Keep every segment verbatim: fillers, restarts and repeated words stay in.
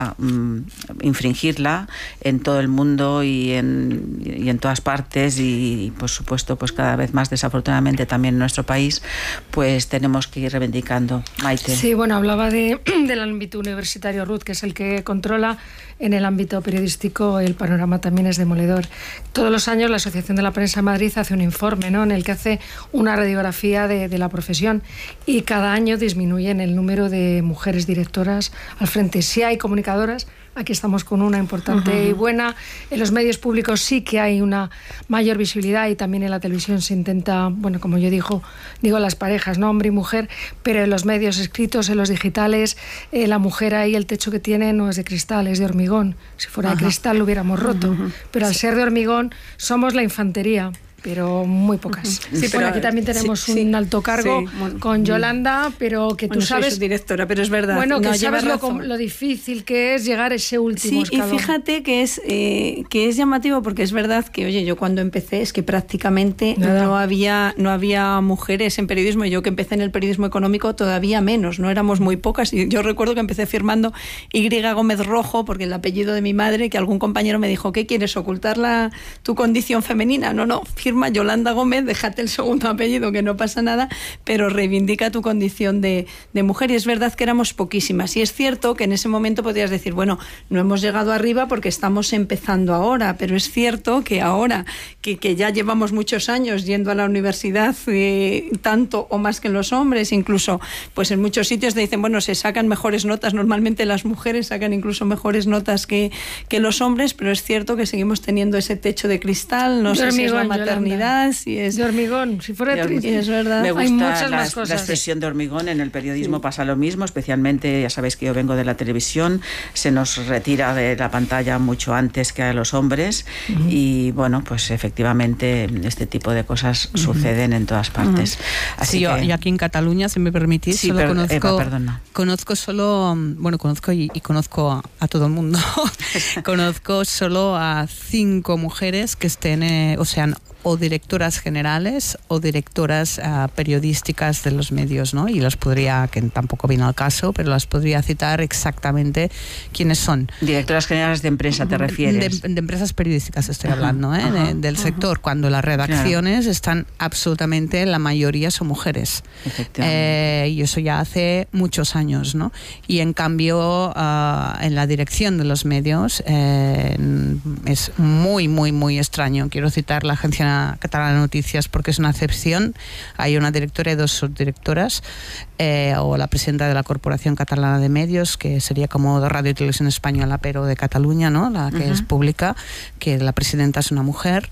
um, infringirla en todo el mundo y en, y en todas partes y, y por supuesto pues cada vez más desafortunadamente también en nuestro país pues tenemos que ir reivindicando. Maite. Sí, bueno, hablaba de, del ámbito universitario, Ruth, que es el que controla. En el ámbito periodístico el panorama también es demoledor. Todos los años la Asociación de la Prensa de Madrid hace un informe, ¿no?, en el que hace una radiografía de, de la profesión y cada año disminuyen el número de mujeres directoras al frente. Sí hay comunicadoras, aquí estamos con una importante uh-huh. y buena. En los medios públicos sí que hay una mayor visibilidad y también en la televisión se intenta, bueno, como yo digo, digo las parejas, ¿no?, hombre y mujer, pero en los medios escritos, en los digitales, eh, la mujer ahí el techo que tiene no es de cristal, es de hormigón. Si fuera uh-huh. de cristal lo hubiéramos roto, uh-huh. pero al sí. ser de hormigón somos la infantería, pero muy pocas. Uh-huh. Sí, pero bueno, aquí también tenemos sí, un sí, alto cargo sí, bueno, con Yolanda, pero que tú bueno, sabes... Soy su directora, pero es verdad. Bueno, que no, sabes lo, lo difícil que es llegar a ese último sí, escalón. Y fíjate que es, eh, que es llamativo porque es verdad que, oye, yo cuando empecé es que prácticamente no había, no había mujeres en periodismo. Yo que empecé en el periodismo económico todavía menos, no éramos muy pocas. Y yo recuerdo que empecé firmando Y. Gómez Rojo porque el apellido de mi madre, que algún compañero me dijo, ¿qué quieres, ocultar la, tu condición femenina? No, no, firma Yolanda Gómez, déjate el segundo apellido que no pasa nada, pero reivindica tu condición de, de mujer. Y es verdad que éramos poquísimas y es cierto que en ese momento podrías decir, bueno, no hemos llegado arriba porque estamos empezando ahora, pero es cierto que ahora que, que ya llevamos muchos años yendo a la universidad eh, tanto o más que los hombres, incluso pues en muchos sitios te dicen, bueno, se sacan mejores notas, normalmente las mujeres sacan incluso mejores notas que, que los hombres, pero es cierto que seguimos teniendo ese techo de cristal, no sé si es la maternidad, si es de hormigón, si fuera triste, es verdad. Me gusta hay muchas la, más cosas. La expresión de hormigón, en el periodismo sí. pasa lo mismo, especialmente, ya sabéis que yo vengo de la televisión, se nos retira de la pantalla mucho antes que a los hombres uh-huh. y bueno, pues efectivamente este tipo de cosas uh-huh. suceden en todas partes. Uh-huh. Así sí, que... yo, yo aquí en Cataluña, si me permitís, sí, solo per- conozco, Eva, perdona. conozco solo, bueno, conozco y, y conozco a, a todo el mundo, conozco solo a cinco mujeres que estén, eh, o sean o directoras generales o directoras uh, periodísticas de los medios, ¿no? Y las podría, que tampoco viene al caso, pero las podría citar exactamente quiénes son. Directoras generales de empresa, ¿te refieres? De, de empresas periodísticas estoy hablando, ¿eh? Ajá, de, del ajá. sector, cuando las redacciones claro. están absolutamente, la mayoría son mujeres. Eh, y eso ya hace muchos años, ¿no? Y en cambio, uh, en la dirección de los medios eh, es muy, muy, muy extraño. Quiero citar la agencia Catalana de Noticias porque es una excepción. Hay una directora y dos subdirectoras, eh, o la presidenta de la Corporación Catalana de Medios, que sería como Radio y Televisión Española, pero de Cataluña, ¿no? La que uh-huh. es pública, que la presidenta es una mujer.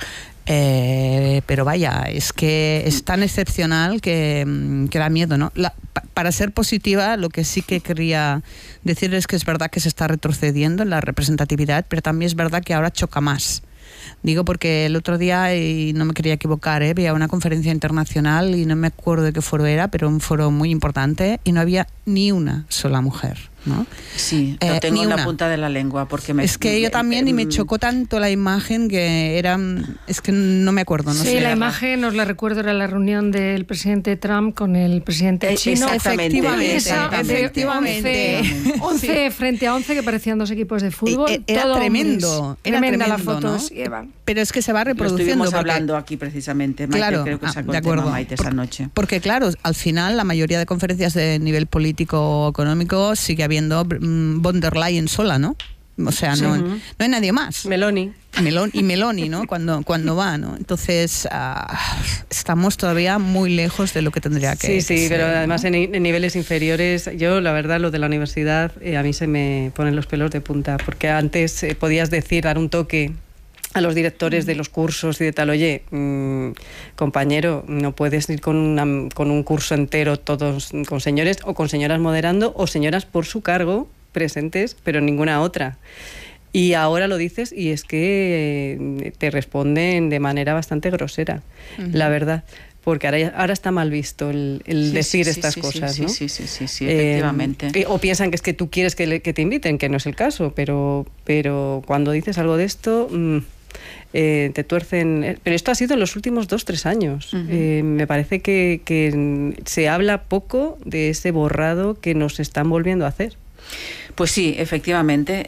Eh, pero vaya, es que es tan excepcional que, que da miedo, ¿no? La, pa, para ser positiva, lo que sí que quería decir es que es verdad que se está retrocediendo en la representatividad, pero también es verdad que ahora choca más. Digo porque el otro día, y no me quería equivocar, ¿eh? Veía una conferencia internacional y no me acuerdo de qué foro era, pero un foro muy importante y no había ni una sola mujer, ¿no? Sí, lo eh, tengo en la una. punta de la lengua porque me... Es que yo también y me chocó tanto la imagen que era... Es que no me acuerdo, no sí, sé. la verdad. imagen, os la recuerdo, era la reunión del presidente Trump con el presidente chino. Efectivamente. Esa, efectivamente. once sí. frente a once que parecían dos equipos de fútbol. E- era todo tremendo. Hombres. Era Tremenda tremendo, la foto, ¿no? sí, Eva. Pero es que se va reproduciendo. Lo estuvimos porque, hablando aquí precisamente, Maite, claro, creo que ah, sacó de el tema acuerdo. Maite Por, esa noche. Porque claro, al final la mayoría de conferencias de nivel político o económico sigue habiendo um, von der Leyen sola, ¿no? O sea, no, sí. no hay nadie más. Meloni. Melón, y Meloni, ¿no? Cuando, cuando va, ¿no? Entonces, uh, estamos todavía muy lejos de lo que tendría que, sí, que sí, ser. pero ¿no? además en, en niveles inferiores, yo la verdad lo de la universidad, eh, a mí se me ponen los pelos de punta, porque antes eh, podías decir, dar un toque a los directores de los cursos y de tal, oye, mmm, compañero, no puedes ir con, una, con un curso entero todos con señores o con señoras moderando o señoras por su cargo presentes, pero ninguna otra. Y ahora lo dices y es que te responden de manera bastante grosera, uh-huh. la verdad. Porque ahora, ahora está mal visto el, el sí, decir sí, estas sí, cosas, sí, ¿no? Sí, sí, sí, sí, efectivamente. Eh, o piensan que es que tú quieres que, le, que te inviten, que no es el caso, pero, pero cuando dices algo de esto... Mmm, Eh, te tuercen. Pero esto ha sido en los últimos dos, tres años. Uh-huh. Eh, me parece que, que se habla poco de ese borrado que nos están volviendo a hacer. Pues sí, efectivamente.